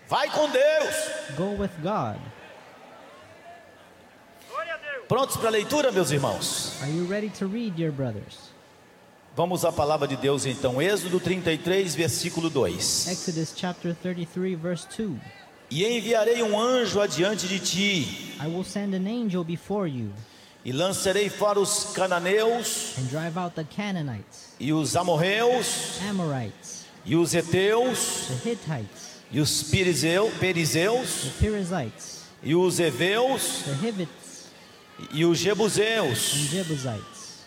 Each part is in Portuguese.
Vai com Deus. Go with God. Prontos para a leitura, meus irmãos? Are you ready to read, dear brothers? Vamos à palavra de Deus então. Êxodo 33, versículo 2. Exodus chapter 33, verse 2. E enviarei um anjo adiante de ti, I will send an angel before you e lançarei fora os cananeus, and drive out the Canaanites, e os amorreus, Amorites, e os heteus, the Hittites, e os perizeus, the Perizzites, e os heveus, the Hivites, e os and jebuseus. Jebusites.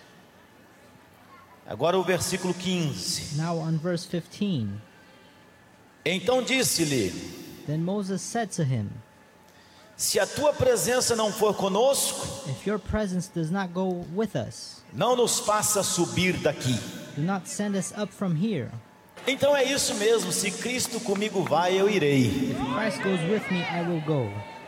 Agora o versículo 15. Now on verse 15. Então disse-lhe: Then Moses said to him, se a tua presença não for conosco, if your presence does not go with us, não nos faça subir daqui. do not send us up from here. Então é isso mesmo, se Cristo comigo vai, eu irei. If Christ goes with me, I will go.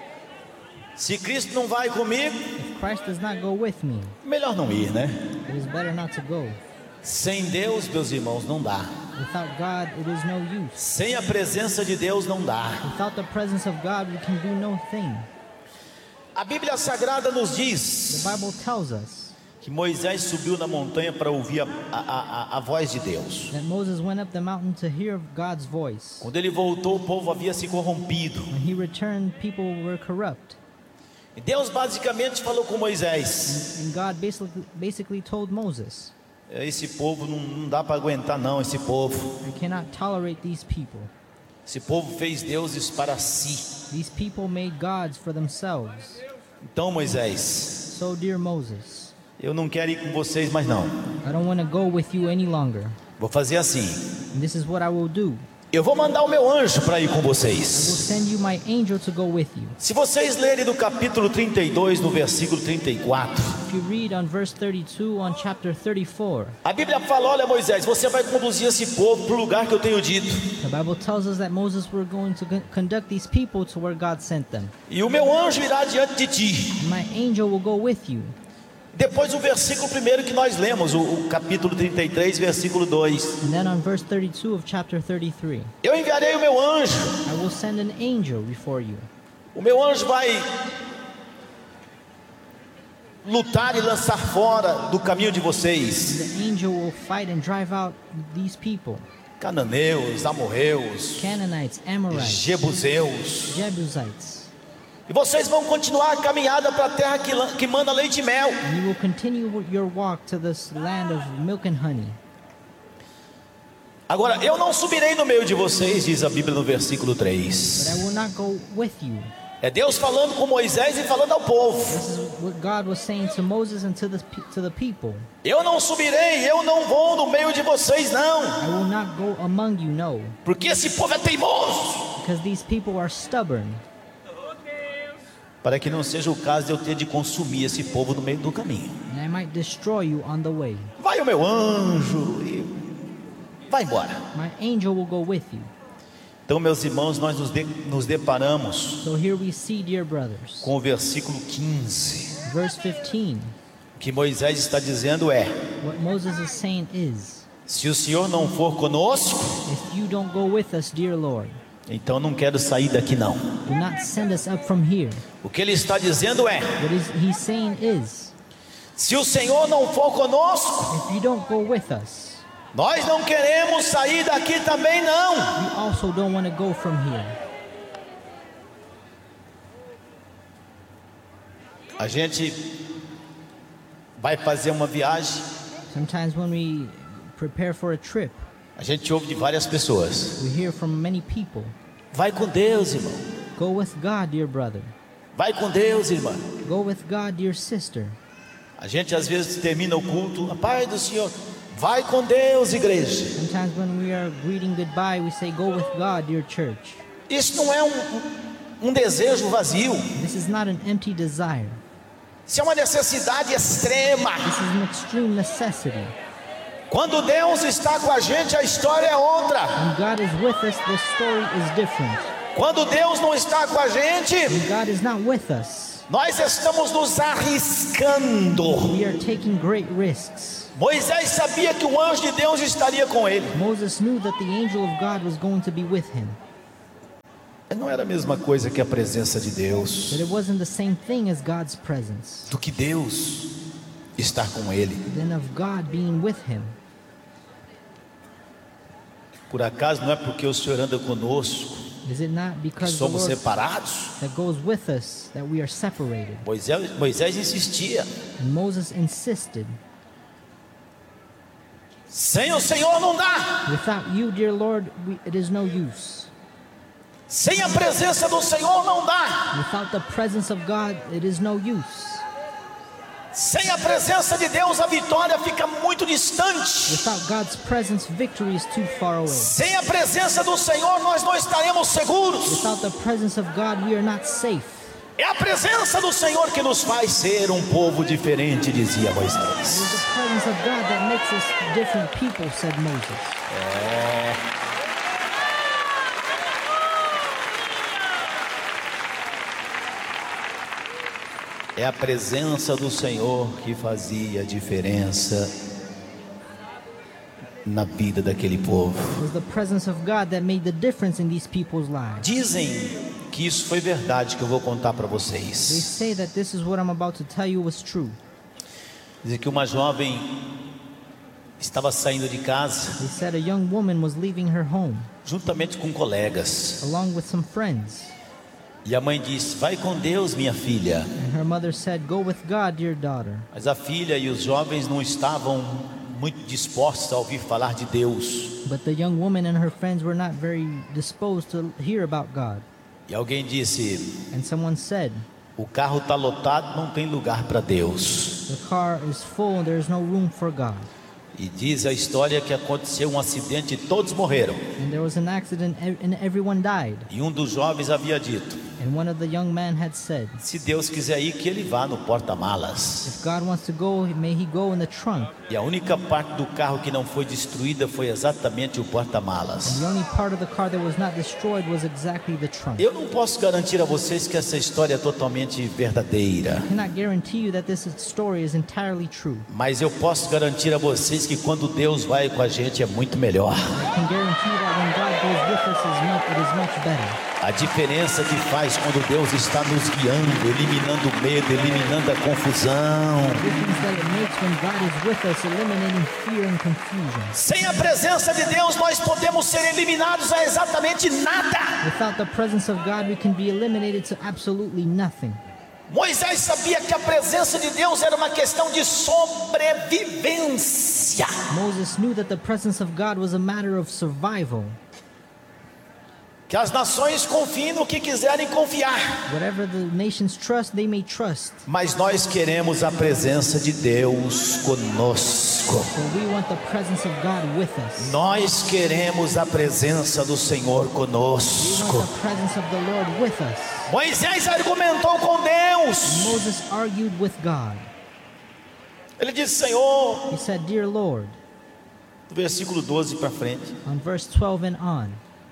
Se Cristo não vai comigo, If Christ does not go with me, melhor não ir, né? it is better not to go. Sem Deus, meus irmãos, não dá. Without God, it is no use. Sem a presença de Deus, não dá. Without the presence of God, we can do no thing. A Bíblia Sagrada nos diz The Bible tells us que Moisés subiu na montanha para ouvir a voz de Deus. that Moses went up the mountain to hear God's voice. Quando ele voltou, o povo havia se corrompido. When he returned, people were corrupt. E Deus basicamente falou com Moisés: And God basically told Moses, esse povo não dá para aguentar não, esse povo. I cannot tolerate these people. Esse povo fez deuses para si. These people made gods for themselves. Então, Moisés, So, dear Moses, eu não quero ir com vocês mais não. I don't want to go with you any longer. Vou fazer assim: And this is what I will do. eu vou mandar o meu anjo para ir com I will vocês. send you my angel to go with you. Se vocês lerem do capítulo 32, no versículo 34, If you read on verse 32 on chapter 34, a Bíblia fala: olha, Moisés, você vai conduzir esse povo para o lugar que eu tenho dito. the Bible tells us that Moses were going to conduct these people to where God sent them. E o meu anjo irá diante de ti. My angel will go with you. Depois o versículo primeiro que nós lemos, o capítulo 33, versículo 2. And then on verse 32 of chapter 33, Eu enviarei o meu anjo. I will send an angel before you. O meu anjo vai lutar e lançar fora do caminho de vocês The angel will fight and drive out these people, cananeus, amorreus, Canaanites, Amorites, jebuseus. Jebusites. E vocês vão continuar a caminhada para a terra que manda leite e mel. And you will continue your walk to this land of milk and honey. Agora, eu não subirei no meio de vocês, diz a Bíblia no versículo But 3. I will not go with you. É Deus falando com Moisés e falando ao povo. This is what God was saying to Moses and to the people. Eu não subirei, eu não vou no meio de vocês, não. I will not go among you, no. Porque esse povo é teimoso. Because these people are stubborn. Para que não seja o caso de eu ter de consumir esse povo no meio do caminho. And I might destroy you on the way. Vai o meu anjo e vai embora. My angel will go with you. Então, meus irmãos, nós nos deparamos So here we see, dear brothers, com o versículo 15. verse 15. O que Moisés está dizendo é: What Moses is saying is, se o Senhor não for conosco, if you don't go with us, dear Lord, então não quero sair daqui não. do not send us up from here. O que ele está dizendo é: He's saying is, se o Senhor não for conosco, if you don't go with us, nós não queremos sair daqui também não. we also don't want to go from here. A gente vai fazer uma viagem, Sometimes when we prepare for a trip, a gente ouve de várias pessoas: we hear from many people, vai com Deus, irmão. go with God, dear brother. Vai com Deus, irmã. Go with God, dear sister. A gente às vezes termina o culto: a paz do Senhor. Vai com Deus, igreja. Sometimes when we are greeting goodbye, we say, go with God, dear church. Isso não é um desejo vazio. This is not an empty desire. Isso é uma necessidade extrema. This is an extreme necessity. Quando Deus está com a gente, a história é outra. When God is with us, the story is different. Quando Deus não está com a gente, When God is not with us, nós estamos nos arriscando. we are taking great risks. Moisés sabia que o anjo de Deus estaria com ele. Moses knew that the angel of God was going to be with him. Mas não era a mesma coisa que a presença de Deus, But it wasn't the same thing as God's presence, do que Deus estar com ele. than of God being with him. Por acaso não é porque o Senhor anda conosco Is it not que because the somos Lord separados? that goes with us that we are separated? Moisés insistia: And Moses insisted, sem o Senhor não dá, without you, dear Lord, it is no use. sem a presença do Senhor não dá, Without the presence of God, it is no use. sem a presença de Deus a vitória fica muito distante. Without God's presence, victory is too far away. Sem a presença do Senhor nós não estaremos seguros. Without the presence of God, we are not safe. É a presença do Senhor que nos faz ser um povo diferente, dizia It is Moisés. the presence of God that makes us different people, said Moses. É a presença do Senhor que fazia diferença na vida daquele povo. It was the presence of God that made the difference in these people's lives. Dizem que isso foi verdade, que eu vou contar para They vocês. say that this is what I'm about to tell you was true. Dizem que uma jovem estava saindo de casa They said a young woman was leaving her home juntamente com colegas. along with some friends. E a mãe disse: vai com Deus, minha filha. And her mother said, "Go with God, dear daughter." Mas a filha e os jovens não estavam muito dispostos a ouvir falar de Deus. But the young woman and her friends were not very disposed to hear about God. E alguém disse: And someone said, o carro está lotado, não tem lugar para Deus. "The car is full and there is no room for God." E diz a história que aconteceu um acidente e todos morreram. And there was an accident and everyone died. E um dos jovens havia dito: And one of the young men had said, se Deus quiser ir, que ele vá no porta-malas. "If God wants to go, may he go in the trunk." E a única parte do carro que não foi destruída foi exatamente o porta-malas. The only part of the car that was not destroyed was exactly the trunk. Eu não posso garantir a vocês que essa história é totalmente verdadeira, I cannot guarantee you that this story is entirely true. mas eu posso garantir a vocês que quando Deus vai com a gente é muito melhor. I can guarantee you that when God goes with us, it is much better. A diferença que faz quando Deus está nos guiando, eliminando o medo, eliminando a confusão. The difference that it makes when God is with us, eliminating fear and confusion. Sem a presença de Deus, nós podemos ser eliminados a exatamente nada. Without the presence of God, we can be eliminated to absolutely nothing. Moisés sabia que a presença de Deus era uma questão de sobrevivência. Moses knew that the presence of God was a matter of survival. Que as nações confiem no que quiserem confiar, Whatever the nations trust, they may trust. mas nós queremos a presença de Deus conosco. But we want the presence of God with us. Nós queremos a presença do Senhor We conosco. want the presence of the Lord with us. Moisés argumentou com Deus. Moses argued with God. Ele disse: Senhor, He said, "Dear Lord," do versículo 12 para frente, on verse 12 and on,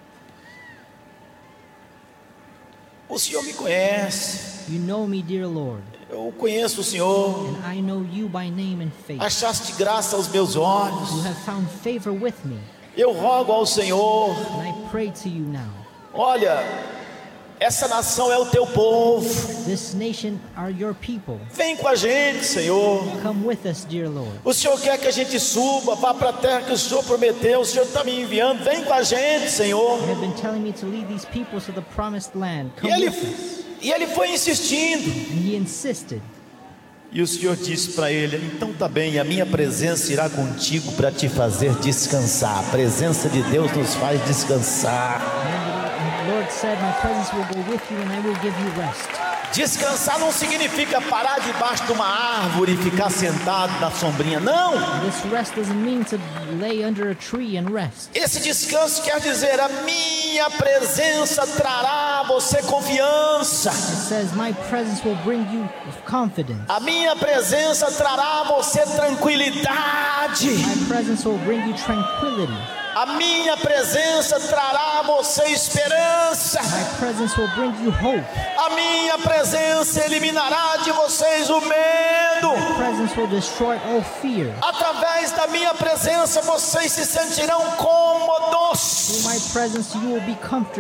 o Senhor me conhece, "You know me, dear Lord, eu conheço o Senhor, and I know you by name and face. achaste graça aos meus You olhos, have found favor with me, eu rogo ao Senhor, and I pray to you now. olha, essa nação é o teu povo, This nation are your people. vem com a gente, Senhor. Come with us, dear Lord. O Senhor quer que a gente suba, vá para a terra que o Senhor prometeu, o Senhor está me enviando, vem com a gente, Senhor." You have been telling me to lead these people to the promised land. E Come with us." ele foi insistindo. And he insisted. E o Senhor disse para ele: então tá bem, a minha presença irá contigo para te fazer descansar. A presença de Deus nos faz descansar. And the Lord said, "My presence will go with you and I will give you rest." Descansar não significa parar debaixo de uma árvore e ficar sentado na sombrinha, não. This rest doesn't mean to lay under a tree and rest. Esse descanso quer dizer: a minha presença trará a você confiança. It says, "My presence will bring you confidence. A minha presença trará a você tranquilidade. My presence will bring you tranquility. A minha presença trará a você esperança. My presence will bring you hope. A minha presença eliminará de vocês o medo. My presence will destroy all fear. Através da minha presença vocês se sentirão cômodos. Through my presence you will be comfortable.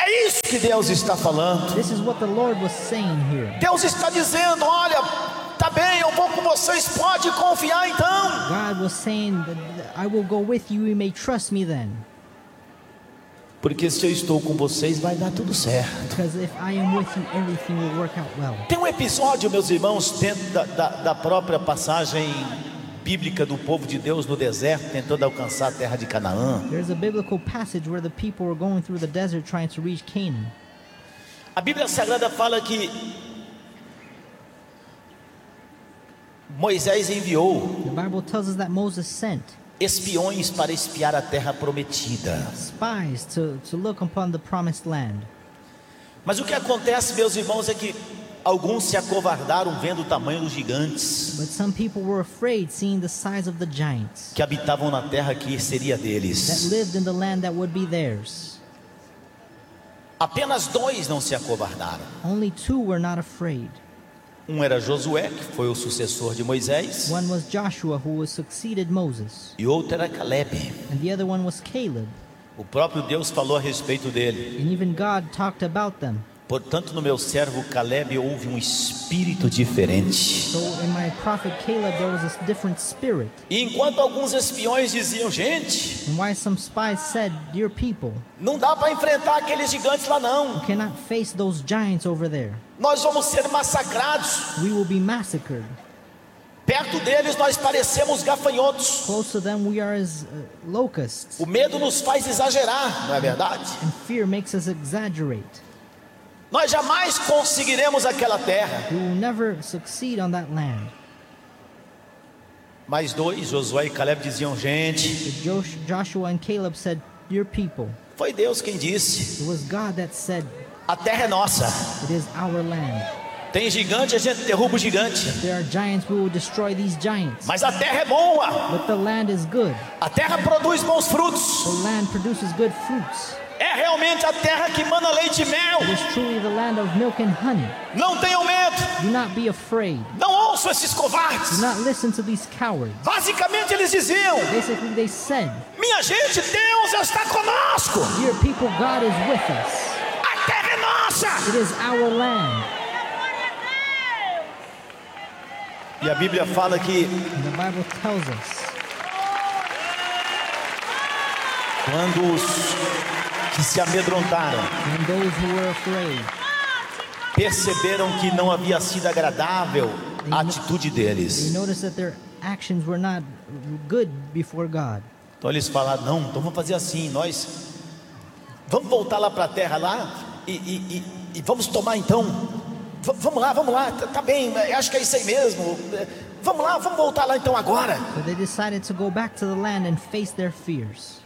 É isso que Deus está falando. This is what the Lord was saying here. Deus está dizendo: olha, tá bem, eu vou com vocês, pode confiar então. God was saying that I will go with you, you may trust me then. Porque se eu estou com vocês, vai dar tudo certo. Because if I am with you, everything will work out well. Tem um episódio, meus irmãos, dentro da própria passagem bíblica do povo de Deus no deserto, tentando alcançar a terra de Canaã. There's a biblical passage where the people were going through the desert trying to reach Canaan. A Bíblia Sagrada fala que Moisés enviou The Bible tells us that Moses sent espiões para espiar a terra prometida. spies to look upon the promised land. Mas o que acontece, meus irmãos, é que alguns se acovardaram vendo o tamanho dos gigantes But some people were afraid seeing the size of the giants que habitavam na terra que seria that deles. lived in the land that would be theirs. Apenas 2 não se acovardaram. Only 2 were not afraid. Um era Josué, que foi o sucessor de Moisés, One was Joshua, who succeeded Moses, e outro era Caleb. and the other one was Caleb. O próprio Deus falou a respeito dele. And even God talked about them. Portanto, no meu servo Caleb houve um espírito diferente. So in my prophet Caleb there was a different spirit. E enquanto alguns espiões diziam: gente, And why some spies said, dear people, não dá para enfrentar aqueles gigantes lá you não, cannot face those giants over there. nós vamos ser massacrados. We will be massacred. Perto deles nós parecemos gafanhotos. Close to them we are as locusts. O medo nos faz exagerar, não é verdade? And fear makes us exaggerate. Nós jamais conseguiremos aquela terra. We will never succeed on that land. Mais 2, Josué e Caleb, diziam: gente, But Joshua and Caleb said, dear people, foi Deus quem disse: it was God that said, a terra é nossa. it is our land. Tem gigante, a gente derruba o gigante. If there are giants, we will destroy these giants. Mas a terra é boa. But the land is good. A terra produz bons frutos. The land produces good fruits. É realmente a terra que mana leite e mel. It is truly the land of milk and honey. Não tenham medo. Do not be afraid. Não ouçam esses covardes. Do not listen to these cowards. Basicamente eles diziam: Basically, they said, minha gente, Deus está conosco. dear people, God is with us. A terra é nossa. It is our land. E a Bíblia fala que And the Bible tells us quando os que se amedrontaram when those who were afraid perceberam que não havia sido agradável a atitude they deles, noticed that their actions were not good before God. então eles falaram: não, então vamos fazer assim, nós vamos voltar lá para a terra lá e vamos tomar então, vamos lá, tá bem, acho que é isso aí mesmo, vamos lá, vamos voltar lá então agora. So they decided to go back to the land and face their fears.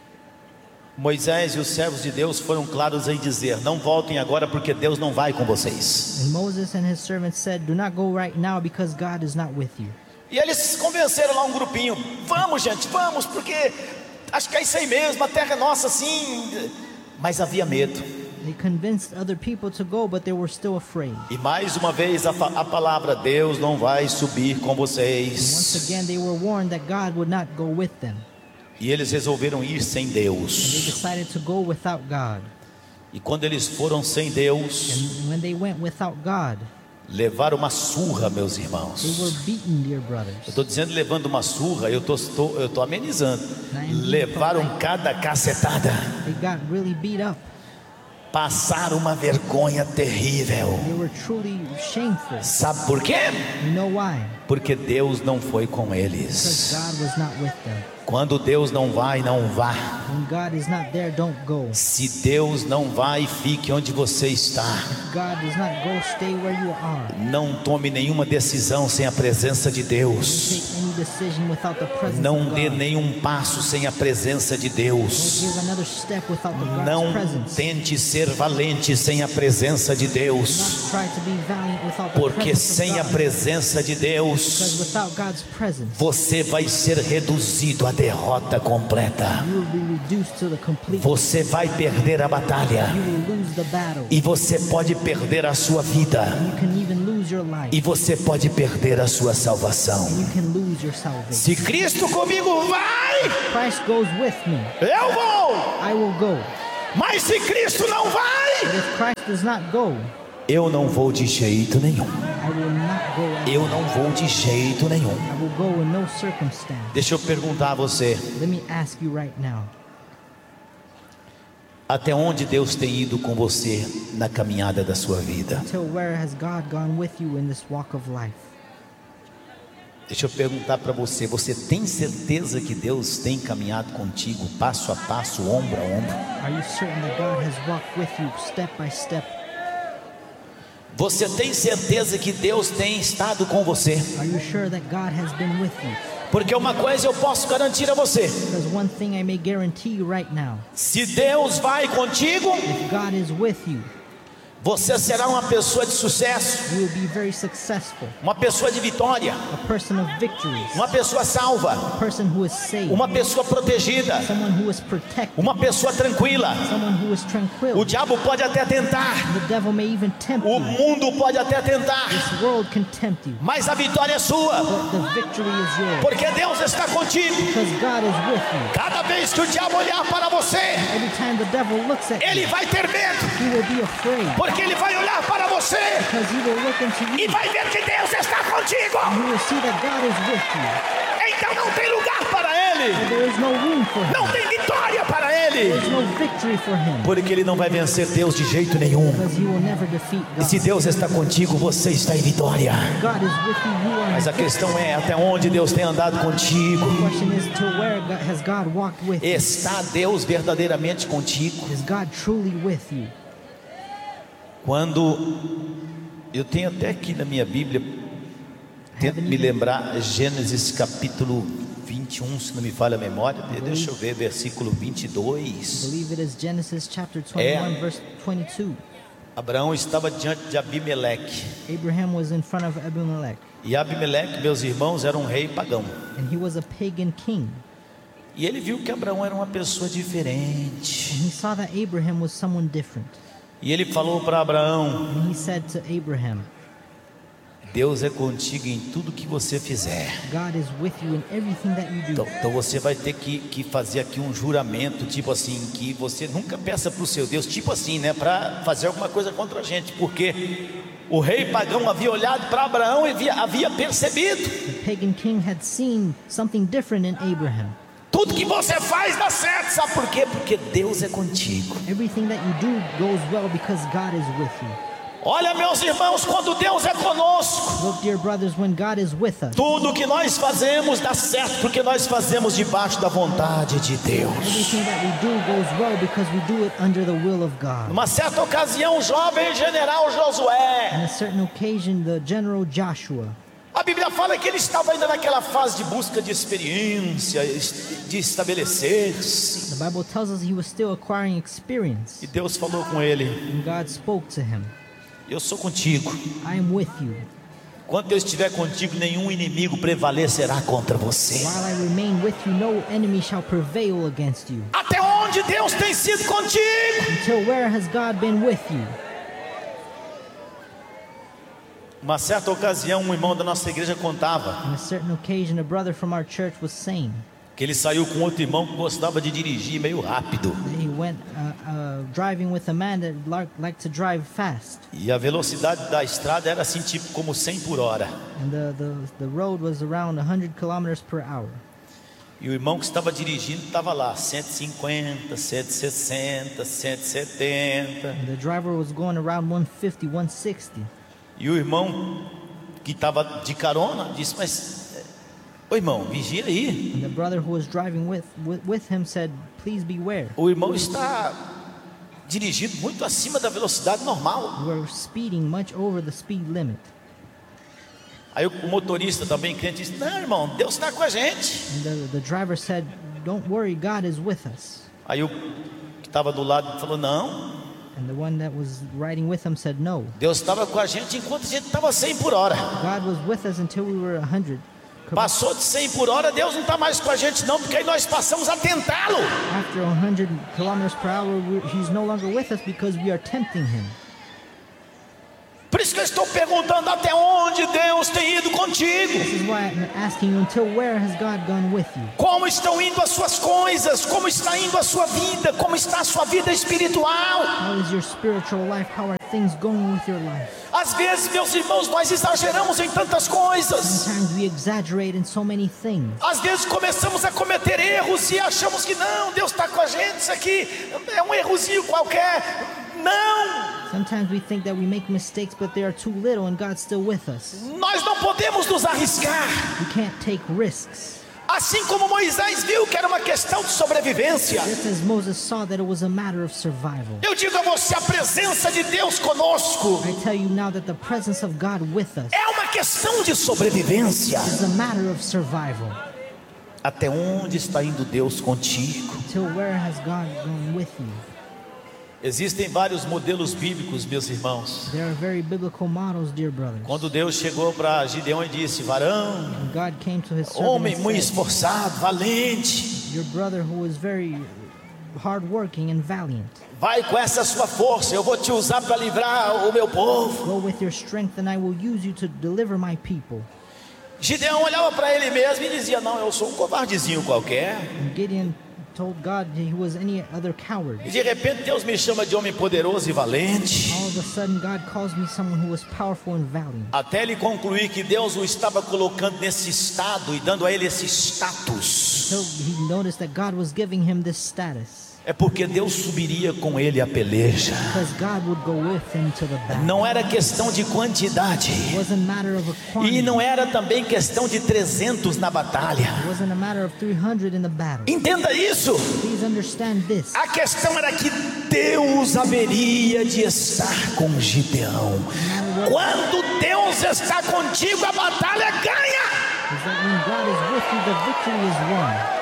Moisés e os servos de Deus foram claros em dizer: não voltem agora porque Deus não vai com vocês. And Moses and his servants said, do not go right now because God is not with you. E eles convenceram lá um grupinho: vamos gente, vamos, porque acho que é isso aí mesmo, a terra é nossa sim. Mas havia medo. They convinced other people to go, but they were still afraid. E mais uma vez a palavra: Deus não vai subir com And once vocês. again they were warned that God would not go with them. E eles resolveram ir sem They Deus. decided to go without God. E quando eles foram sem Deus, And when they went without God, levaram uma surra, meus they irmãos. were beaten, dear Eu brothers. estou dizendo levando uma surra, eu tô amenizando. Levaram cada cacetada. They got really beat up. Passaram uma vergonha terrível. They were truly shameful. Sabe por quê? You know why? Porque Deus não foi com Because eles. God was not with them. Quando Deus não vai, não vá. When God is not there, don't go. Se Deus não vai, fique onde você está. If God does not go, stay where you are. Não tome nenhuma decisão sem a presença de Don't Deus. take any decision without the presence Não of dê God. nenhum passo sem a presença de Don't Deus. give another step without the God's Não presence. tente ser valente sem a presença de Do Deus. not try to be valiant without the Porque presence sem of a God. presença de Because Deus, without God's presence, você vai ser reduzido à derrota completa. you will be reduced to the complete. Você vai perder a batalha. You will lose the battle. E você pode perder a sua vida. You can even lose your life. E você pode perder a sua salvação. You can lose your salvation. Se Cristo comigo vai, Christ goes with me. eu vou. I will go. Mas se Cristo não vai, But if Christ does not go, eu não vou de jeito nenhum. I will not go at Eu all. não vou de jeito nenhum. I will go in no circumstance. Deixa eu perguntar a você, Let me ask you right now. até onde Deus tem ido com você na caminhada da sua vida? Till where has God gone with you in this walk of life? Deixa eu perguntar para você, você tem certeza que Deus tem caminhado contigo passo a passo, ombro a ombro? Are you certain that God has walked with you step by step? Você tem certeza que Deus tem estado com você? Are you sure that God has been with you? Porque uma coisa eu posso garantir a você: Because one thing I may guarantee you right now, se Deus vai contigo, if God is with you, você será uma pessoa de sucesso, you will be very successful, uma pessoa de vitória, a person of victories, uma pessoa salva, a person who is saved, uma pessoa protegida, someone who is protected, uma pessoa tranquila. someone who is tranquil. O diabo pode até tentar, The devil may even tempt o you. mundo pode até tentar, This world can tempt you, mas a vitória é sua, but the victory is yours. porque Deus está contigo. Because God is with you. Cada vez que o diabo olhar para você, Every time the devil looks at ele you, vai ter medo, he will be afraid. porque ele vai olhar para você Because he will look into e you vai ver que Deus está contigo. and he will see that God is with you. Então não tem lugar para ele, But there is no room for him. não tem vitória para ele, There is no victory for him. porque ele não vai vencer Deus de jeito nenhum. Because he will never defeat E se God. Deus está contigo, você está em vitória. God is with you, you are Mas in a questão é até onde Deus tem andado contigo. The question is to where God, has God walked with you? Está Deus verdadeiramente contigo? Is God truly with you? Quando eu tenho até aqui na minha Bíblia, tento me lembrar, Gênesis capítulo 21, se não me falha a memória, deixa eu ver, versículo I 22. believe it is Genesis chapter 21, verse 22. Abraão estava diante de Abimeleque, Abraham was in front of Abimelech, e Abimeleque, meus irmãos, era um rei pagão. and he was a pagan king. E ele viu que Abraão era uma pessoa diferente. And he saw that Abraham was someone different. E ele falou para Abraão: And he said to Abraham, Deus é contigo em tudo que você fizer. God is with you in everything that you do. Então você vai ter que fazer aqui um juramento, tipo assim, que você nunca peça para o seu Deus, tipo assim, né, para fazer alguma coisa contra a gente, porque o rei pagão havia olhado para Abraão e havia percebido: The pagan king had seen something different in Abraham. tudo que você faz dá certo, sabe por quê? Porque Deus é contigo. Everything that you do goes well because God is with you. Olha, meus irmãos, quando Deus é conosco, Look, dear brothers, when God is with us, tudo que nós fazemos dá certo, porque nós fazemos debaixo da vontade de Deus. everything that we do goes well because we do it under the will of God. Numa certa ocasião, o jovem general Josué, On a certain occasion, the general Joshua, a Bíblia fala que ele estava ainda naquela fase de busca de experiência, de estabelecer-se. the Bible tells us he was still acquiring experience. E Deus falou com ele: And God spoke to him, eu sou contigo. I am with you. Quando eu estiver contigo, nenhum inimigo prevalecerá contra você. While I remain with you, no enemy shall prevail against you. Até onde Deus tem sido contigo? Until where has God been with you? Uma certa ocasião, um irmão da nossa igreja contava On a certain occasion, a brother from our church was saying que ele saiu com outro irmão que gostava de dirigir meio rápido. that he went driving with a man that liked to drive fast. E a velocidade da estrada era assim, tipo como 100 por hora. And the road was around 100 kilometers per hour. E o irmão que estava dirigindo estava lá, 150, 160, 170. And the driver was going around 150, 160. E o irmão que estava de carona disse: mas, ô irmão, vigia aí. And the brother who was driving with him said, please beware. O irmão está dirigindo muito acima da velocidade normal. You are speeding much over the speed limit. Aí o motorista também crente disse: não, irmão, Deus está com a gente. And the driver said, don't worry, God is with us. Aí o que estava do lado falou: não, And the one that was riding with him said, no, Deus estava com a gente enquanto a gente estava 100 por hora. God was with us until we were 100. Passou de 100 por hora, Deus não está mais com a gente não, porque aí nós passamos a tentá-lo. After 100 kilometers per hour, he's no longer with us because we are tempting him. Por isso isso que eu estou perguntando, até onde Deus tem ido contigo? This is why I'm asking you, until where has God gone with you? Como estão indo as suas coisas? Como está indo a sua vida? Como está a sua vida espiritual? How is your spiritual life? How are things going with your life? Às vezes, meus irmãos, nós exageramos em tantas coisas. Sometimes we exaggerate in so many things. Às vezes começamos a cometer erros e achamos que não, Deus está com a gente, isso aqui é um errozinho qualquer. Não! Sometimes we think that we make mistakes, but they are too little and God's still with us. Nós não podemos nos arriscar. We can't take risks. Assim como Moisés viu que era uma questão de sobrevivência. Just as Moses saw that it was a matter of survival. Eu digo a você, a presença de Deus conosco I tell you now that the presence of God with us é uma questão de sobrevivência. is a matter of survival. Até onde está indo Deus contigo? Till where has God gone with you? Existem vários modelos bíblicos, meus irmãos. There are very biblical models, dear brothers. Quando Deus chegou para Gideão e disse: varão, When God came to his servant homem and muito said, esforçado, valente, your brother who is very hardworking and valiant, vai com essa sua força, eu vou te usar para livrar o meu povo. go with your strength and I will use you to deliver my people. Gideão olhava para ele mesmo e dizia: não, eu sou um covardezinho qualquer. And Gideon told God that he was any other coward. E de repente Deus me chama de homem poderoso e valente. All of a sudden God calls me someone who was powerful and valiant. Até ele concluir que Deus o estava colocando nesse estado e dando a ele esse status. So he noticed that God was giving him this status. É porque Deus subiria com ele a peleja. Because God would go with him to the battle. Não era questão de quantidade. It wasn't a matter of a E quantity. não era também questão de 300 na batalha. It wasn't a matter of 300 in the battle. Entenda isso. Please understand this. A questão era que Deus haveria de estar com Gideão. Quando Deus está contigo, a batalha ganha. Is that when God is with you, the victory is won.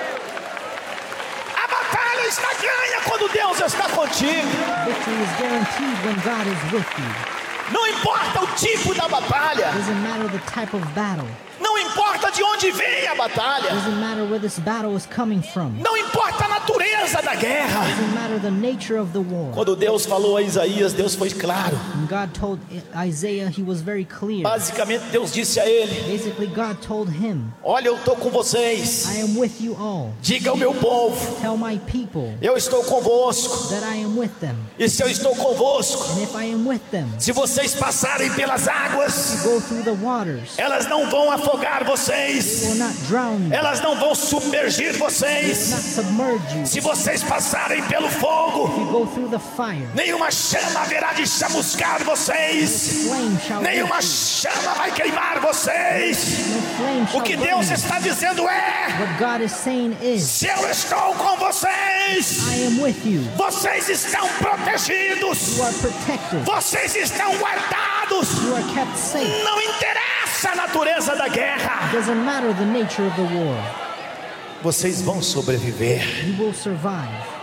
A batalha está ganha quando Deus está contigo. Victory is guaranteed when God is with you. Não importa o tipo da batalha. It doesn't matter the type of battle. Não importa de onde vem a It batalha. doesn't matter where this battle is coming from. Não importa a natureza da guerra. It doesn't matter the nature of the war. Quando Deus falou a Isaías, Deus foi claro. When God told Isaiah, he was very clear. Basicamente, Deus disse a ele: Basically, God told him, olha, eu estou com vocês. I am with you all. Diga ao meu povo: Tell my people eu estou convosco. that I am with them. E se eu estou convosco, And if I am with them, se vocês passarem pelas águas, go through the waters. elas não vão afogar They vocês. will not drown you. Elas não vão submergir They will not vocês. submerge you. Se vocês passarem pelo fogo, You go through the fire. nenhuma chama haverá de chamuscar vocês. Flame shall Nenhuma lick you. chama vai queimar vocês. No flame O shall que burn Deus you. está dizendo é: What God is saying is, se eu estou com vocês, I am with you. vocês estão protegidos. You are protected. Vocês estão guardados. You are kept safe. Não interessa a natureza da guerra. It doesn't matter the nature of the war. Vocês vão sobreviver. You will survive.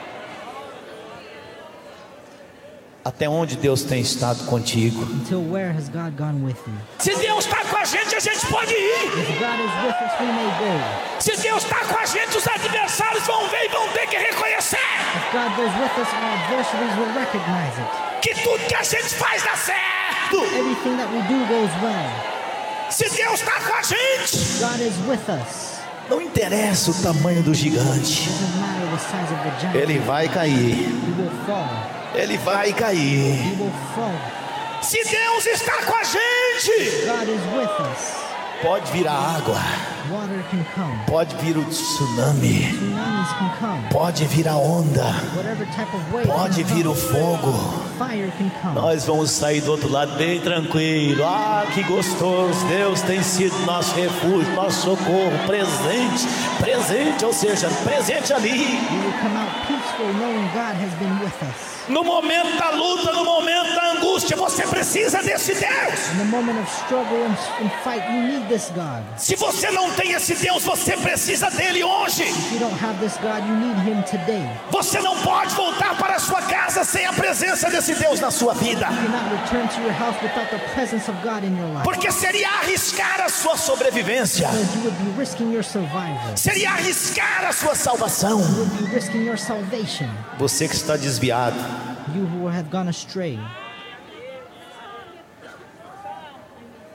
Até onde Deus tem estado contigo? Until where has God gone with you? Se Deus está com a gente pode ir. If God is with us, we may go. Se Deus está com a gente, os adversários vão ver e vão ter que reconhecer If God goes with us, our adversaries will recognize it. que tudo que a gente faz dá certo. Everything that we do goes well. Se Deus está com a gente, God is with us. não interessa o tamanho do gigante. It doesn't matter the size of the giant. Ele vai cair. He will fall. Ele vai cair. He will fall. Se Deus está com a gente, God is with us. pode vir a água, Water can come. pode vir o tsunami, Tsunamis can come. pode vir a onda, Whatever type of wave pode can vir o come. fogo. Fire can come. Nós vamos sair do outro lado bem tranquilo. Ah, que gostoso! Deus tem sido nosso refúgio, nosso socorro, presente, ou seja, presente ali. We will come out peaceful knowing God has been with us. No momento da luta, no momento da angústia, você precisa desse Deus. In the moment of struggle and fight, you need this God. Se você não tem esse Deus, você precisa dele hoje. If you don't have this God, you need Him today. Você não pode voltar para a sua casa sem a presença desse Deus na sua vida, You cannot return to your house without the presence of God in your life. porque seria arriscar a sua sobrevivência, Because you would be risking your survival. seria arriscar a sua salvação. You would be risking your salvation. Você que está desviado, You who have gone astray.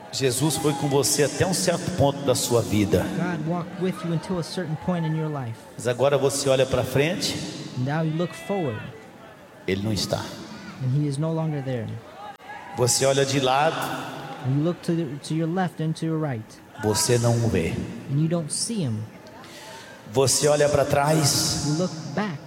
Jesus foi com você até um certo ponto da sua vida. God walked with you until a certain point in your life. Mas agora você olha para frente, Now you look forward, Ele não está. and He is no longer there. Você olha de lado, And you look to your left and to your right, você não o vê. and you don't see Him. Você olha para trás, You look back,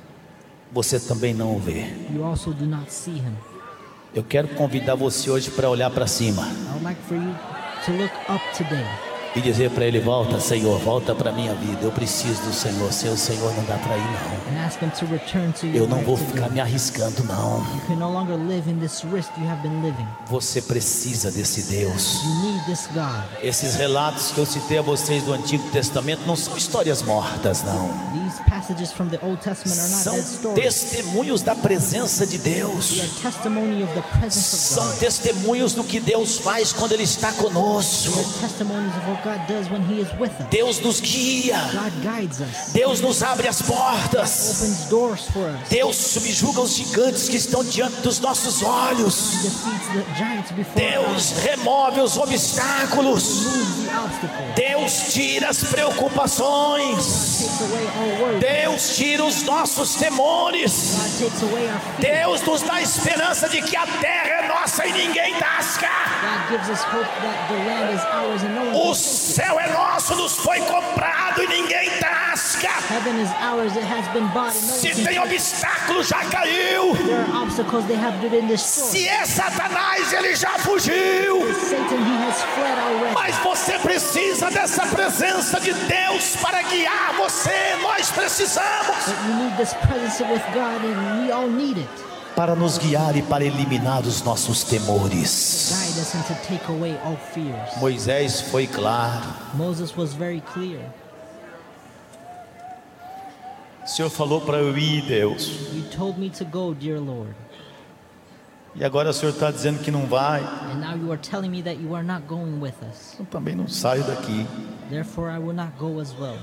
você também não o vê. you also do not see Him. Eu quero convidar você hoje para olhar para cima I would like for you to look up today e dizer para Ele: volta, Senhor, volta para minha vida. Eu preciso do Senhor. Sem o Senhor não dá para ir, não. and ask Him to return to Eu your não life vou ficar today. me arriscando, não. You can no longer live in this risk you have been living. Você precisa desse Deus. You need this God. Esses relatos que eu citei a vocês do Antigo Testamento não são histórias mortas, não. These passages from the Old Testament are not São dead stories. testemunhos da presença de Deus. They are testimony of the presence of São God. testemunhos do que Deus faz quando Ele está conosco. They are testimonies of what God does when He is with us. Deus nos guia. God guides us. Deus nos abre as portas. Opens doors for us. Deus subjuga os gigantes que estão diante dos nossos olhos. Defeats the giants before Deus us. remove os obstáculos. Moves the obstacles. Deus tira as preocupações. Takes away our worries. Deus tira os nossos temores. God takes away our fear. Deus nos dá a esperança de que a terra é nossa e ninguém tasca. God gives us hope that the land is ours and no one O can take céu é nosso, nos foi comprado e ninguém tasca. it. Heaven is ours, it has been bought and no one Se can tem take it. obstáculo, já caiu. There are obstacles they have been destroyed. Se é Satanás, ele já fugiu. Satan, he has fled already. Mas você precisa dessa presença de Deus para guiar você. Nós precisamos. But you need this presence with God and we all need it. Para nos guiar e para eliminar os nossos temores. Guide us and to take away all fears. Moisés foi claro. Moses was very clear. O Senhor falou para eu ir, Deus. You told me to go, dear Lord. E agora o Senhor está dizendo que não vai. And now you are telling me that you are not going with us. Eu também não saio daqui. Therefore I will not go as well.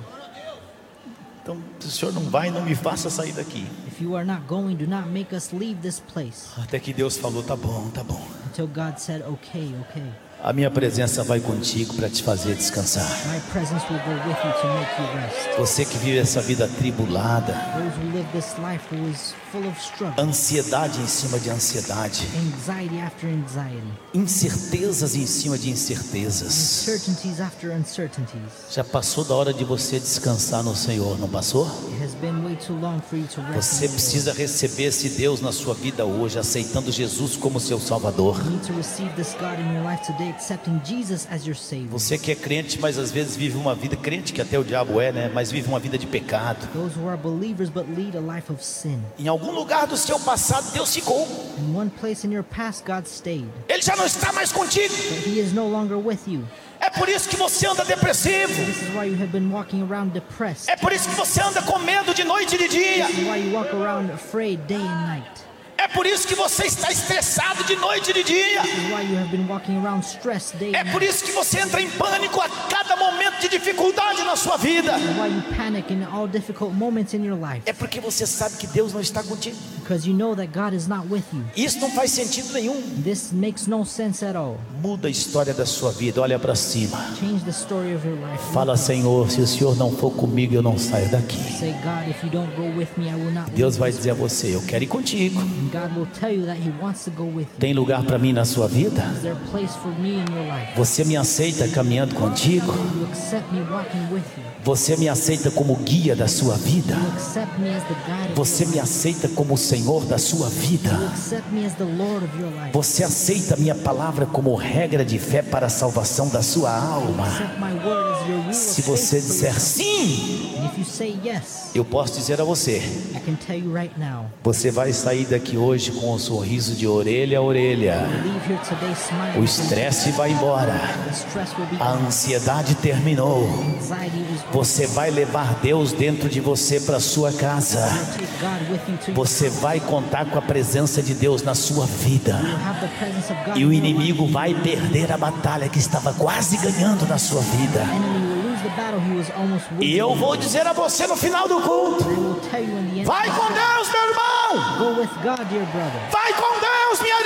Então, se o Senhor não vai, não me faça sair daqui. If you are not going, do not make us leave this place. Até que Deus falou: tá bom, tá bom. Until God said, okay, okay. A minha presença vai contigo para te fazer descansar. My presence will go with you to make you rest. Você que vive essa vida atribulada, Those who live this life who is full of struggle, ansiedade em cima de ansiedade, anxiety after anxiety, incertezas em cima de incertezas. uncertainties after uncertainties. Já passou da hora de você descansar no Senhor, não passou? It has been way too long for you to rest Você in the Lord. precisa receber esse Deus na sua vida hoje, aceitando Jesus como seu Salvador. You need to receive this God in your life today, accepting Jesus as your Savior. Você que é crente, mas às vezes vive uma vida crente, que até o diabo é, né? Mas vive uma vida de pecado. Those who are believers but lead a life of sin. Em algum lugar do seu passado, Deus ficou. In one place in your past, God stayed, Ele já não está mais contigo. but He is no longer with you. É por isso que você anda depressivo. This is why you have been walking around depressed. É por isso que você anda com medo de noite e de dia. This is why you walk around afraid day and night. É por isso que você está estressado de noite e de dia. This is why you have been walking around stressed day É and por night. isso que você entra em pânico a cada momento de dificuldade na sua vida. This is why you panic in all difficult moments in your life. É porque você sabe que Deus não está contigo. Because you know that God is not with you. Isso não faz sentido nenhum. This makes no sense at all. Muda a história da sua vida. Olha para cima. Change the story of your life. Fala: Senhor, se o Senhor não for comigo, eu não saio daqui. Say, God, if you don't go with me, I will not Deus leave vai this dizer a você: eu quero ir contigo. And God will tell you that He wants to go with you. Tem lugar para mim na sua vida? Is there a place for me in your life? Você me aceita caminhando contigo? You accept me walking with you. Você me aceita como guia da sua vida? You accept me as the God of Você your me life. aceita como o Senhor da sua You vida? accept me as the Lord of your life. Você aceita minha palavra como regra de fé para a salvação da sua alma? Accept my word as your rule of Se faith você for disser yourself. sim, And if you say yes, eu posso dizer a você: I can tell you right now, você vai sair daqui hoje com um sorriso de orelha a orelha. leave here today smiling. O estresse vai embora. The stress will be A gone. ansiedade terminou. Anxiety is over. Você vai levar Deus dentro de você para sua casa. You'll take God with you to your Você vai contar com a presença de Deus na sua vida. You'll have the presence of God E o in your life. inimigo vai perder a batalha que estava quase ganhando na sua vida. The enemy will lose the battle he was almost E winning. eu vou dizer a você no final do culto: I will tell you in the end. vai com Deus, meu irmão! Go with God, dear brother. Vai com Deus, minha irmã!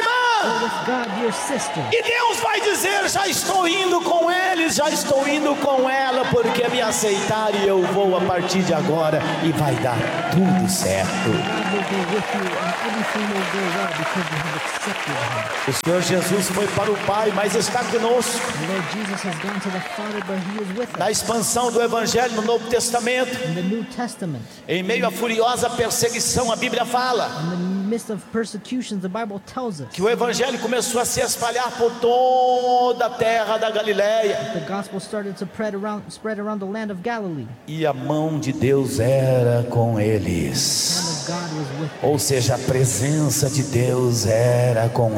with God, your sister. E Deus vai dizer: já estou indo com eles, já estou indo com ela, porque me aceitaram e eu vou a partir de agora e vai dar tudo certo. God will go with you and everything will go well because you have accepted Him. O Senhor Jesus foi para o Pai, mas está conosco. The Lord Jesus has gone to the Father, but He is with Na us. expansão do Evangelho no Novo Testamento, In the New Testament, em meio à furiosa perseguição, a Bíblia fala in the midst of persecutions, the Bible tells us que o Evangelho começou a se espalhar por toda a terra da Galileia, the gospel started to spread around the land of Galilee. e a mão de Deus era com The eles. hand of God was with them. Ou seja, a presença de Deus era com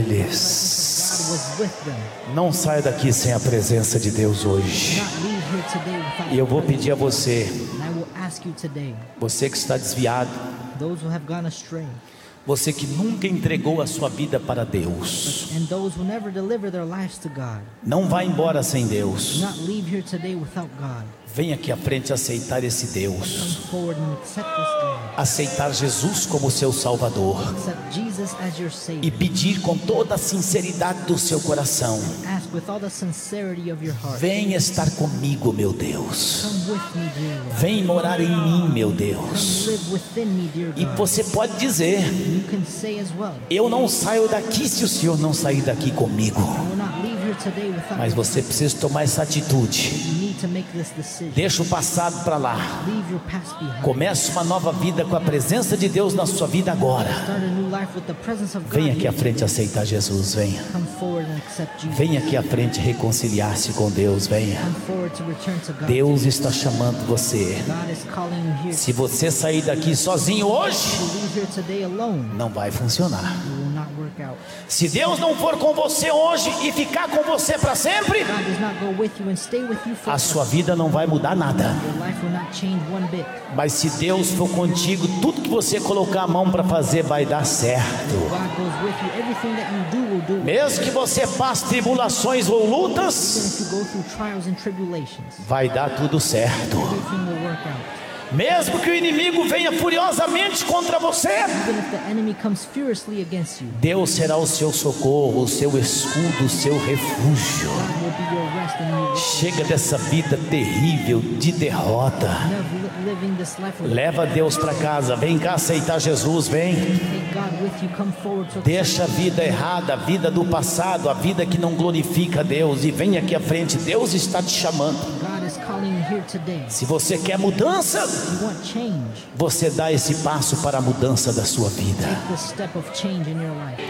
eles. God was with them. Não saia daqui sem a presença de Deus hoje. Not leave here today without E eu vou the pedir a presence. você, And I will ask you today, você que está desviado, those who have gone astray, você que nunca entregou a sua vida para Deus, and those who never deliver their lives to God, não vá embora sem Deus. do not leave here today without God. Venha aqui à frente aceitar esse Deus, Come forward and accept this God. aceitar Jesus como seu Salvador Accept Jesus as your e Savior. pedir com toda a sinceridade do seu coração: Ask with all the sincerity of your heart. vem estar comigo, meu Deus. Come with me, dear Lord. Vem morar em mim, meu Come Deus. live within me, dear E God. você pode dizer: You can say as well, eu não saio daqui se o Senhor não sair daqui comigo. I will not leave here today without Mas your você precisa tomar essa atitude. You need to make this decision. Deixa o passado para lá. Leave your past behind. Comece uma nova vida com a presença de Deus na sua vida agora. Start a new life with the presence of God. Venha aqui à here. frente aceitar Jesus, venha. Come forward and accept Jesus. Venha aqui à frente reconciliar-se com Deus, venha. Come forward to return to God. Deus está chamando você. God is calling you here. Se você sair daqui sozinho hoje, To leave here today alone, não vai funcionar. it will not work out. Se Deus não for com você hoje e ficar com você para sempre, God does not go with you and stay with you a forever. sua vida não vai mudar nada. Your life will not change one bit. Mas se Deus for contigo, tudo que você colocar a mão para fazer vai dar certo. God goes with you. Everything that you do will do. Mesmo que você passe tribulações ou Even lutas, if you go through trials and tribulations, vai dar tudo certo. everything will work out. Mesmo que o inimigo venha furiosamente contra você, Even if the enemy comes furiously against you, Deus será o seu socorro, o seu escudo, o seu refúgio. God will be your rest and your Chega dessa vida terrível de derrota. never living this life with Leva Deus para casa. Vem cá aceitar Jesus, vem. Take God with you. Come forward to Deixa a vida errada, a vida do passado, a vida que não glorifica a Deus, e vem aqui à frente. Deus está te chamando. God is calling you here today. Se você quer mudança, You want change. você dá esse passo para a mudança da sua vida. Take the step of change in your life.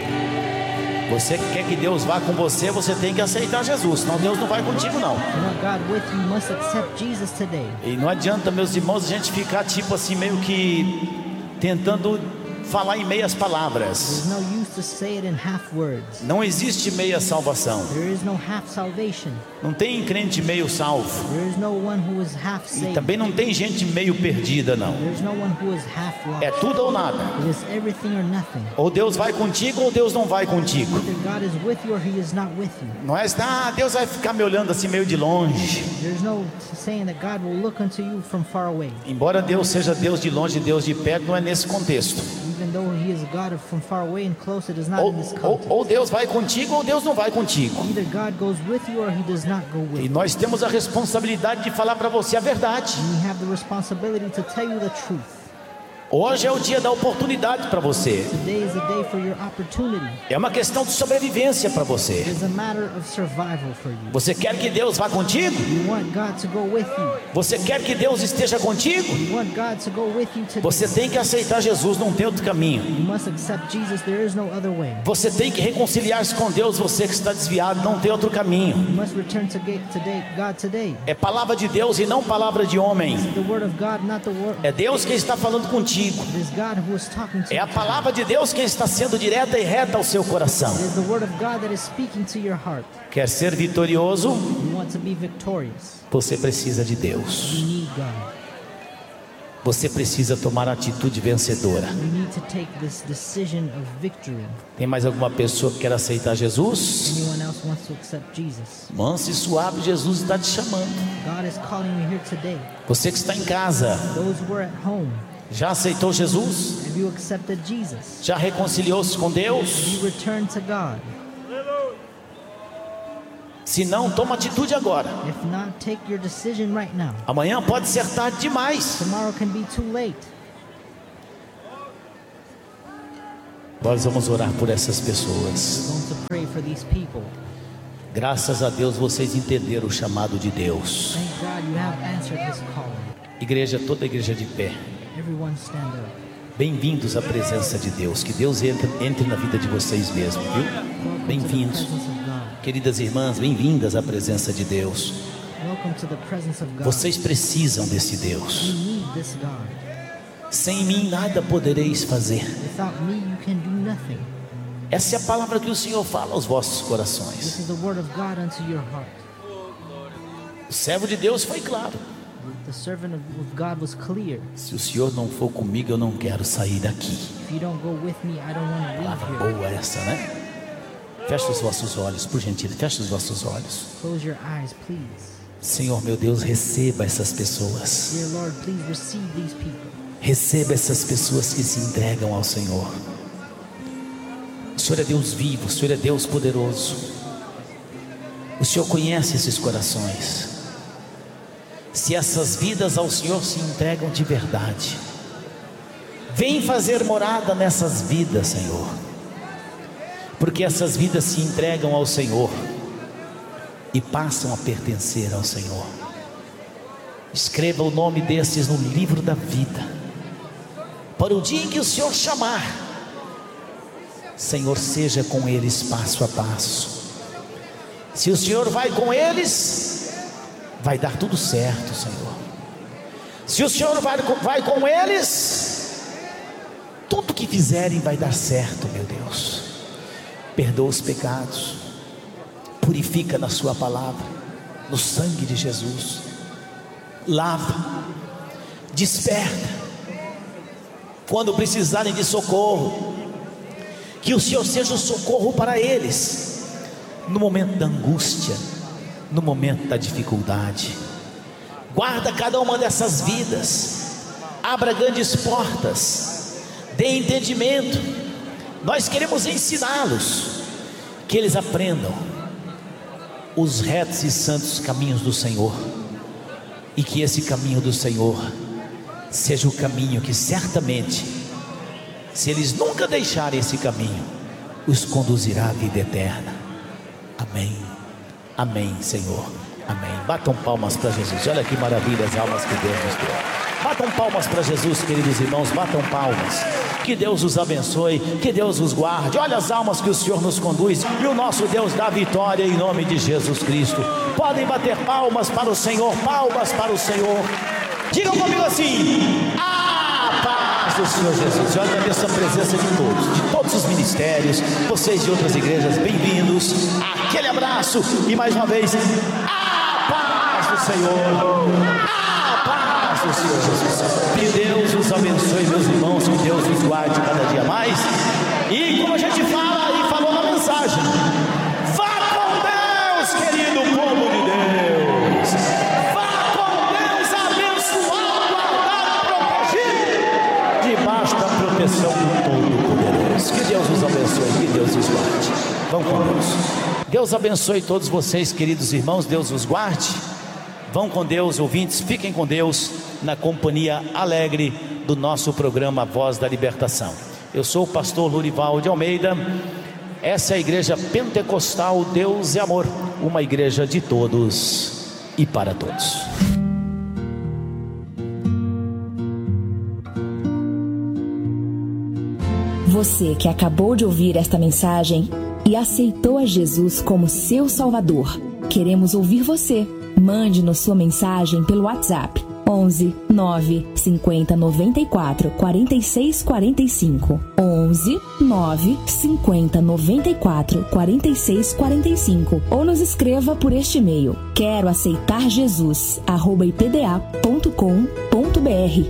Você que quer que Deus vá com você, você tem que aceitar Jesus, senão Deus não vai contigo não. You want God with you. You must accept Jesus today. E não adianta, meus irmãos, a gente ficar tipo assim, meio que tentando falar em meias palavras. There's no use to say it in half words. Não existe meia salvação. There is no half salvation. Não tem crente meio salvo. There is no one who is half E saved. também não tem gente meio perdida, não. There is no one who is half lost. É tudo ou nada. It is everything or nothing. Ou Deus vai contigo ou Deus não vai contigo. Either God is with you or He is not with you. Não é, Deus vai ficar me olhando assim meio de longe. There's no saying that God will look unto you from far away. Embora Deus seja Deus de longe e Deus de perto, não é nesse contexto. Even though He is God from far away and close, it is not in this context. Ou Deus vai contigo ou Deus não vai contigo. Either God goes with you or He does not go with E you. nós temos a responsabilidade de falar para você a verdade. And we have the responsibility to tell you the truth. Hoje é o dia da oportunidade para você. Today is a day for your opportunity. É uma questão de sobrevivência para você. It is a matter of survival for you. Você quer que Deus vá contigo? You want God to go with you. Você quer que Deus esteja contigo? You want God to go with you today. Você tem que aceitar Jesus, não tem outro caminho. You must accept Jesus. There is no other way. Você tem que reconciliar-se com Deus, você que está desviado, não tem outro caminho. You must return to God today. É palavra de Deus e não palavra de homem. The word of God, not the word. É Deus quem está falando contigo. It is God who is talking to É you. a palavra de Deus quem está sendo direta e reta ao seu coração. It is the word of God that is speaking to your heart. Quer ser vitorioso? You want to be victorious. Você precisa de Deus. You need God. Você precisa tomar a atitude vencedora. You need to take this decision of victory. Tem mais alguma pessoa que quer aceitar Jesus? Anyone else wants to accept Jesus? Manso e suave, Jesus está te chamando. God is calling you here today. Você que está em casa, Those who are at home, Já aceitou Jesus? Have you accepted Jesus? Já reconciliou-se com Deus? Have you returned to God? Se não, toma atitude agora. If not, take your decision right now. Amanhã pode ser tarde demais. Tomorrow can be too late. Nós vamos orar por essas We're pessoas. going to pray for these people. Graças a Deus vocês entenderam o chamado de Deus. Thank God you have answered His calling. Igreja, toda a igreja de pé. Everyone stand up. Bem-vindos à presença de Deus. Que Deus entre na vida de vocês mesmo, viu? Welcome to the Bem-vindos. presence of God. Queridas irmãs, bem-vindas à presença de Deus. Welcome to the presence of God. Vocês precisam desse Deus. You need this God. Sem mim nada podereis fazer. Without me, you can do nothing. Essa é a palavra que o Senhor fala aos vossos This corações. is the word of God unto your heart. O servo de Deus foi claro. The servant of God was clear. Se o Senhor não for comigo, eu não quero sair daqui. If you don't go with me, I don't want to leave Palavra here. boa essa, né? Feche os vossos olhos, por gentileza, feche os vossos olhos. Close your eyes, please. Senhor meu Deus, receba essas pessoas. Dear Lord, please receive these people. Receba essas pessoas que se entregam ao Senhor. O Senhor é Deus vivo, o Senhor é Deus poderoso. O Senhor conhece esses corações. Se essas vidas ao Senhor se entregam de verdade, vem fazer morada nessas vidas, Senhor. Porque essas vidas se entregam ao Senhor e passam a pertencer ao Senhor. Escreva o nome desses no livro da vida, para o dia em que o Senhor chamar. Senhor, seja com eles passo a passo. Se o Senhor vai com eles, vai dar tudo certo, Senhor. Se o Senhor vai com eles, tudo que fizerem vai dar certo, meu Deus. Perdoa os pecados, purifica na sua palavra, no sangue de Jesus. Lava, desperta quando precisarem de socorro. Que o Senhor seja o socorro para eles no momento da angústia, no momento da dificuldade. Guarda cada uma dessas vidas, abra grandes portas, dê entendimento. Nós queremos ensiná-los, que eles aprendam os retos e santos caminhos do Senhor, e que esse caminho do Senhor seja o caminho que certamente, se eles nunca deixarem esse caminho, os conduzirá à vida eterna. Amém, amém, Senhor, amém. Batam palmas para Jesus. Olha que maravilha as almas que Deus nos deu. Batam palmas para Jesus, queridos irmãos, batam palmas. Que Deus os abençoe, que Deus os guarde. Olha as almas que o Senhor nos conduz, e o nosso Deus dá vitória em nome de Jesus Cristo. Podem bater palmas para o Senhor, palmas para o Senhor. Digam comigo assim: a paz do Senhor Jesus. Eu agradeço a presença de todos os ministérios, vocês de outras igrejas, bem-vindos. Aquele abraço e mais uma vez, a paz do Senhor. A paz do Senhor Jesus. Que Deus os abençoe, meus irmãos, que Deus os guarde cada dia mais. E como a gente fala e falou na mensagem, vá com Deus, querido povo de Deus. Vá com Deus, abençoado, guardado, protegido, debaixo da proteção do Todo-Poderoso. Que Deus os abençoe, que Deus os guarde. Vão com Deus. Deus abençoe todos vocês, queridos irmãos. Deus os guarde. Vão com Deus, ouvintes, fiquem com Deus, na companhia alegre do nosso programa Voz da Libertação. Eu sou o pastor Lurival de Almeida. Essa é a igreja pentecostal Deus é Amor, uma igreja de todos e para todos. Você que acabou de ouvir esta mensagem e aceitou a Jesus como seu Salvador, queremos ouvir você. Mande-nos sua mensagem pelo WhatsApp 11 9 50 94 46 45 11 9 50 94 46 45 ou nos escreva por este e-mail queroaceitarjesus@ipda.com.br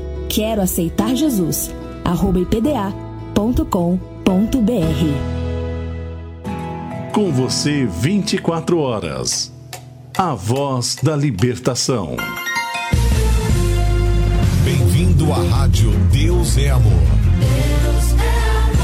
queroaceitarjesus@ipda.com.br. Com você 24 horas. A Voz da Libertação. Bem-vindo Com a rádio Deus é Amor. Deus é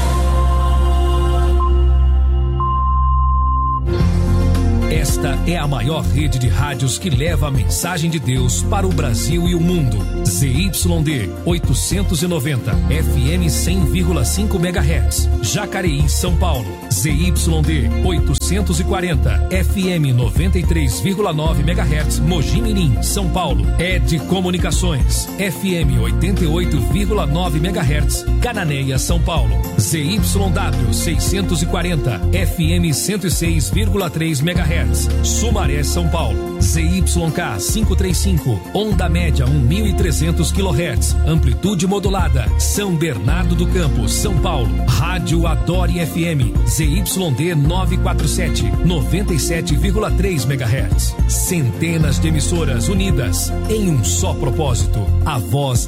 Esta é a maior rede de rádios que leva a mensagem de Deus para o Brasil e o mundo. ZYD 890, FM 100,5 MHz, Jacareí, São Paulo. ZYD 840, FM 93,9 MHz, Mogi Mirim, São Paulo. ED Comunicações, FM 88,9 MHz, Cananéia, São Paulo. ZYW 640, FM 106,3 MHz, Sumaré, São Paulo. ZYK 535, onda média 1.300 kHz, amplitude modulada, São Bernardo do Campo, São Paulo. Rádio Adore FM, ZYD 947, 97,3 MHz. Centenas de emissoras unidas em um só propósito, a voz